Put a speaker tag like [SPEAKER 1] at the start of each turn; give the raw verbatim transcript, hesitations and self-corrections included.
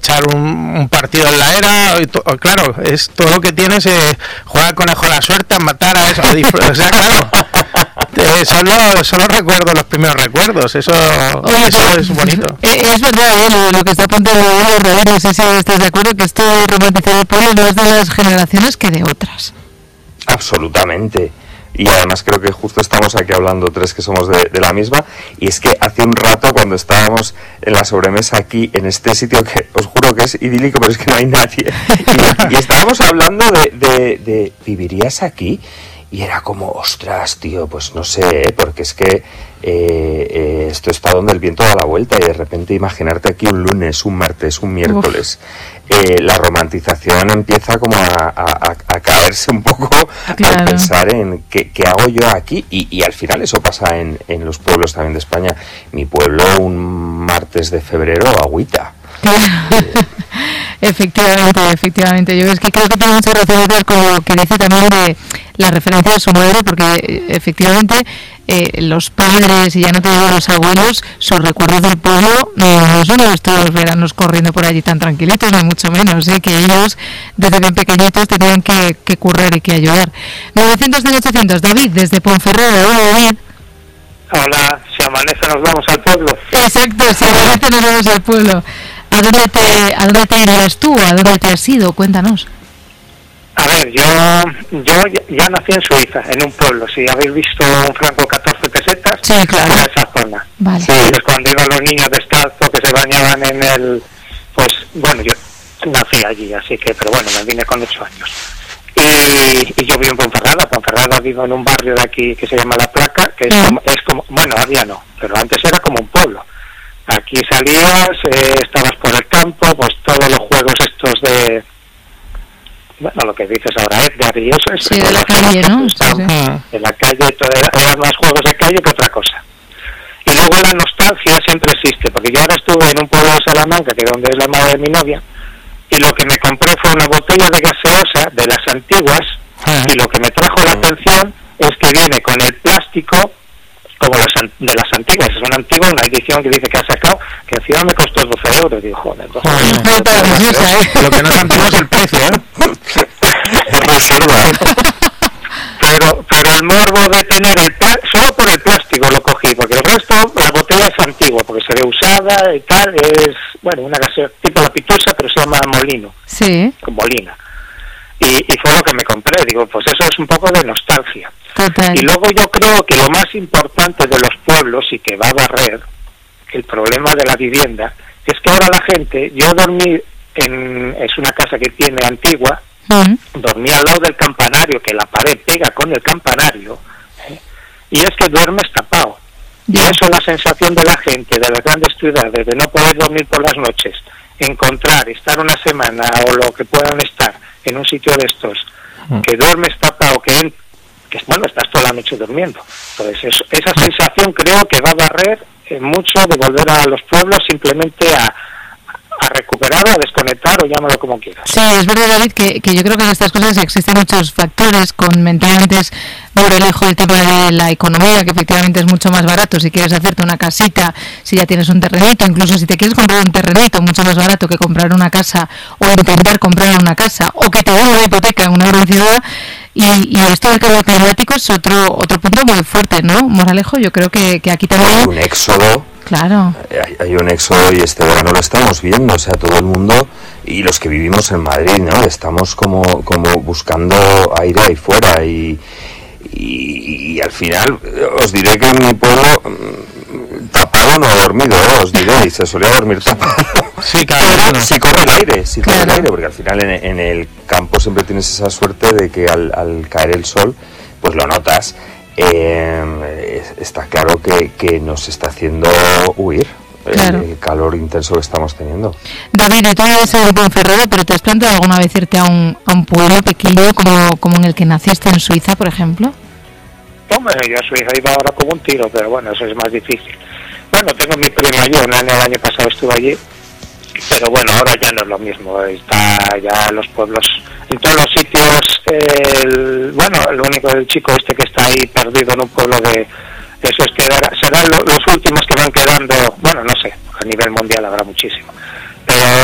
[SPEAKER 1] echar un, un partido en la era, y to, claro, es todo lo que tienes, eh, jugar conejo la suerte, matar a eso, a disfr- o sea, claro, eh, son, los, son los recuerdos, los primeros recuerdos, eso, Oye, eso es bonito.
[SPEAKER 2] Es verdad, ¿eh? lo, lo que está apuntando Rodrigo, no sé si estás de acuerdo, que esto de romantizar el pueblo no es de las generaciones que de otras.
[SPEAKER 3] Absolutamente. Y además creo que justo estamos aquí hablando tres que somos de, de la misma, y es que hace un rato cuando estábamos en la sobremesa aquí en este sitio que os juro que es idílico pero es que no hay nadie y, y estábamos hablando de, de, de ¿vivirías aquí? Y era como, ostras, tío, pues no sé, porque es que eh, eh, esto está donde el viento da la vuelta, y de repente imaginarte aquí un lunes, un martes, un miércoles, eh, la romantización empieza como a, a, a caerse un poco, claro, al pensar en qué, qué hago yo aquí, y, y al final eso pasa en, en los pueblos también de España. Mi pueblo un martes de febrero, agüita.
[SPEAKER 2] Efectivamente, efectivamente. Yo es que creo que tiene mucha relación con lo que dice también de la referencia de su madre, porque efectivamente eh, los padres, y ya no te digo los abuelos, sus recuerdos del pueblo no, no son los todos los veranos corriendo por allí tan tranquilitos, ni mucho menos, ¿eh? Que ellos desde bien pequeñitos tenían que, que currar y que ayudar. novecientos cien ochocientos, David, desde Ponferrada. Hola, David.
[SPEAKER 4] Hola, si amanece nos vamos al pueblo.
[SPEAKER 2] Exacto, si amanece nos vamos al pueblo. ¿A dónde te, a dónde te irías tú? ¿A dónde te has ido? Cuéntanos.
[SPEAKER 4] A ver, yo yo ya, ya nací en Suiza, en un pueblo. Si habéis visto un franco catorce pesetas,
[SPEAKER 2] sí, claro,
[SPEAKER 4] en esa zona.
[SPEAKER 2] Vale.
[SPEAKER 4] Sí, es cuando iban los niños descalzos que se bañaban en el... Pues, bueno, yo nací allí, así que, pero bueno, me vine con ocho años. Y, y yo vivo en Ponferrada. Ponferrada vivo en un barrio de aquí que se llama La Placa, que es, mm. como, es como... Bueno, ahora no, pero antes era como un pueblo. Aquí salías, eh, estabas por el campo, pues todos los juegos estos de... Bueno, lo que dices ahora, Edgar y eso...
[SPEAKER 2] Sí, de la calle, ¿no? Sí, sí.
[SPEAKER 4] En la calle todo era, eran más juegos de calle que otra cosa. Y luego la nostalgia siempre existe, porque yo ahora estuve en un pueblo de Salamanca, que es donde es la madre de mi novia, y lo que me compré fue una botella de gaseosa de las antiguas, y lo que me trajo la atención es que viene con el plástico como las, de las antiguas, es una antigua, una edición que dice que ha sacado, que encima me costó doce euros, digo, joder, doce euros.
[SPEAKER 1] Lo que no es antiguo es el precio, ¿eh?
[SPEAKER 4] pero, pero el morbo de tener el plástico, solo por el plástico lo cogí, porque el resto, la botella es antigua, porque se ve usada y tal, es, bueno, una gaseosa, tipo la pitusa, pero se llama molino.
[SPEAKER 2] Sí.
[SPEAKER 4] Con molina. Y, y fue lo que me compré, digo, pues eso es un poco de nostalgia.
[SPEAKER 2] Total.
[SPEAKER 4] Y luego yo creo que lo más importante de los pueblos, y que va a barrer el problema de la vivienda, es que ahora la gente, yo dormí en, es una casa que tiene antigua, uh-huh. dormí al lado del campanario, que la pared pega con el campanario, ¿eh? Y es que duermes tapado. Yeah. Y eso es la sensación de la gente, de las grandes ciudades, de no poder dormir por las noches, encontrar, estar una semana o lo que puedan estar en un sitio de estos, uh-huh. que duermes tapado, que en, que bueno, estás toda la noche durmiendo. Entonces eso, esa sensación creo que va a barrer eh, mucho de volver a los pueblos simplemente a, a recuperar, a desconectar, o llámalo como quieras.
[SPEAKER 2] Sí, es verdad, David, que, que yo creo que en estas cosas existen muchos factores. Comenté antes, Morelejo, el tema de la economía, que efectivamente es mucho más barato si quieres hacerte una casita, si ya tienes un terrenito, incluso si te quieres comprar un terrenito, mucho más barato que comprar una casa, o intentar comprar una casa, o que te den una hipoteca en una gran ciudad. Y, y esto del cambio climático es otro otro punto muy fuerte, ¿no, Moralejo? Yo creo que, que aquí también...
[SPEAKER 3] Hay un éxodo.
[SPEAKER 2] Claro.
[SPEAKER 3] Hay, hay un éxodo, y este verano lo estamos viendo, o sea, todo el mundo, y los que vivimos en Madrid, ¿no? Estamos como, como buscando aire ahí fuera, y, y, y al final os diré que en mi pueblo tapado no he dormido, ¿eh? Os diré, y se solía dormir tapado.
[SPEAKER 1] Sí, claro.
[SPEAKER 3] Pero si corre el aire, si corre el aire, porque al final en, en el campo siempre tienes esa suerte de que al, al caer el sol, pues lo notas. Eh, está claro que, que nos está haciendo huir claro. el, el calor intenso que estamos teniendo.
[SPEAKER 2] David, tú eres en Ponferrada, pero ¿te has planteado alguna vez irte a un, a un pueblo pequeño como, como en el que naciste en Suiza, por ejemplo?
[SPEAKER 4] Hombre, yo a Suiza iba ahora como un tiro, pero bueno, eso es más difícil. Bueno, tengo mi prima yo, ¿no? El año pasado estuve allí, pero bueno, ahora ya no es lo mismo, está ya los pueblos, en todos los sitios, el, bueno, lo único del chico este que está ahí perdido en un pueblo de, eso es que serán los últimos que van quedando, bueno, no sé, a nivel mundial habrá muchísimo,